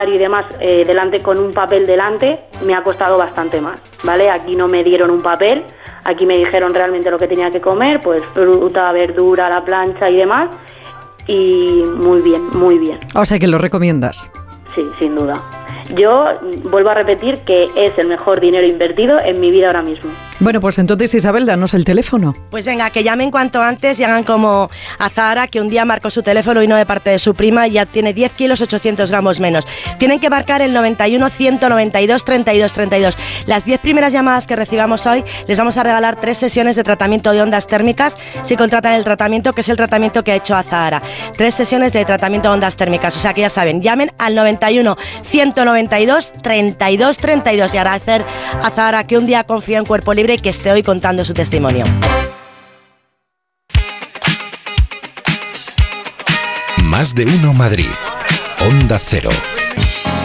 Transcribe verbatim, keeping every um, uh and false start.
y demás eh, delante con un papel delante, me ha costado bastante más, ¿vale? Aquí no me dieron un papel, aquí me dijeron realmente lo que tenía que comer, pues fruta, verdura, la plancha y demás, y muy bien, muy bien. O sea que lo recomiendas. Sí, sin duda. Yo vuelvo a repetir que es el mejor dinero invertido en mi vida ahora mismo. Bueno, pues entonces, Isabel, danos el teléfono. Pues venga, que llamen cuanto antes y hagan como Azahara, que un día marcó su teléfono y no de parte de su prima y ya tiene diez kilos, ochocientos gramos menos. Tienen que marcar el noventa y uno, ciento noventa y dos, treinta y dos, treinta y dos. Las diez primeras llamadas que recibamos hoy les vamos a regalar tres sesiones de tratamiento de ondas térmicas si contratan el tratamiento, que es el tratamiento que ha hecho Azahara. Tres sesiones de tratamiento de ondas térmicas. O sea que ya saben, llamen al noventa y uno, ciento noventa y dos, treinta y dos, treinta y dos y agradecer a Azahara que un día confió en Cuerpo Libre y que esté hoy contando su testimonio. Más de uno Madrid. Onda Cero.